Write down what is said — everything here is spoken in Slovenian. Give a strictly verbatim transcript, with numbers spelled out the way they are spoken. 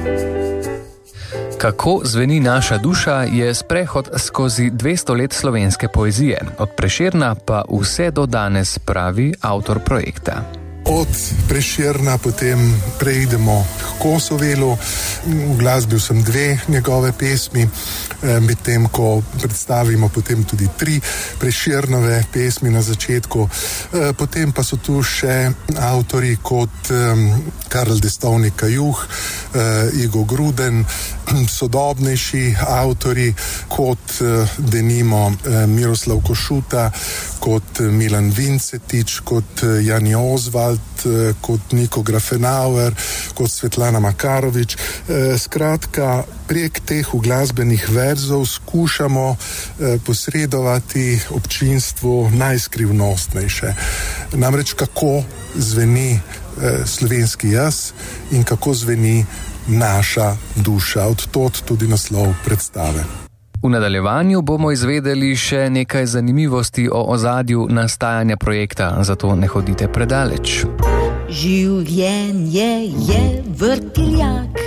Kako zveni naša duša je sprehod skozi dvesto let slovenske poezije, od Prešerna pa vse do danes, pravi avtor projekta. Od Prešerna potem preidemo k Kosovelu. Uglasbil sem dve njegove pesmi, medtem ko predstavimo potem tudi tri Prešernove pesmi na začetku. Potem pa so tu še avtori kot Karl Destovnik Kajuh, Igo Gruden, sodobnejši avtori kot denimo Miroslav Košuta, kot Milan Vincetič, kot Jani Ozvald, kot Niko Grafenauer, kot Svetlana Makarovič. Skratka, prek teh uglasbenih verzov skušamo posredovati občinstvu najskrivnostnejše. Namreč kako zveni slovenski jaz in kako zveni naša duša. Od tod tudi naslov predstave. V nadaljevanju bomo izvedeli še nekaj zanimivosti o ozadju nastajanja projekta, zato ne hodite predaleč. Življenje je vrtiljak,